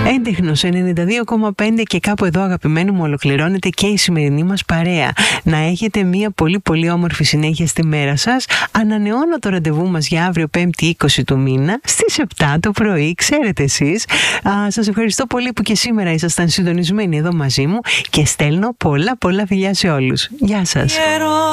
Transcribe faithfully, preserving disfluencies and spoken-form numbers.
Έντεχνος ενενήντα δύο κόμμα πέντε και κάπου εδώ, αγαπημένοι μου, ολοκληρώνεται και η σημερινή μας παρέα. Να έχετε μια πολύ πολύ όμορφη συνέχεια στη μέρα σας. Ανανεώνω το ραντεβού μας για αύριο πέμπτη είκοσι του μήνα στις επτά το πρωί, ξέρετε εσείς. Α, σας ευχαριστώ πολύ που και σήμερα ήσασταν συντονισμένοι εδώ μαζί μου και στέλνω πολλά πολλά φιλιά σε όλους. Γεια σας.